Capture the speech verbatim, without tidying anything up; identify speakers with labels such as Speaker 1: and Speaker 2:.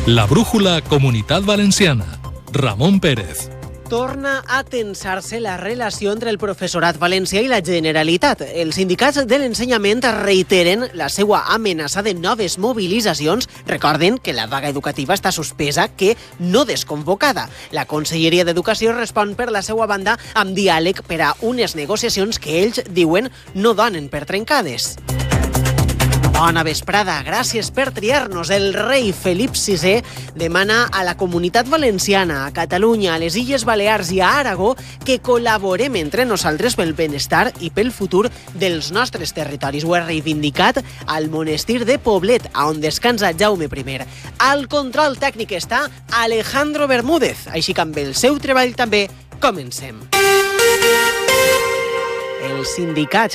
Speaker 1: La brújula Comunitat Valenciana. Ramon Pérez.
Speaker 2: Torna a tensar-se la relació entre el professorat valencià i la Generalitat. Els sindicats de l'ensenyament reiteren la seva amenaça de noves mobilitzacions. Recorden que la vaga educativa està suspesa, que no desconvocada. La Conselleria d'Educació respon per la seva banda amb diàleg per a unes negociacions que ells diuen no donen per trencades. Bona vesprada, gràcies per triar-nos. El rei Felip sisè demana a la Comunitat Valenciana, a Catalunya, a les Illes Balears i a Aragó que col·laborem entre nosaltres pel benestar i pel futur dels nostres territoris. Ho ha reivindicat al monestir de Poblet, on descansa Jaume primer. Al control tècnic està Alejandro Bermúdez, així que amb el seu treball també comencem. Els sindicats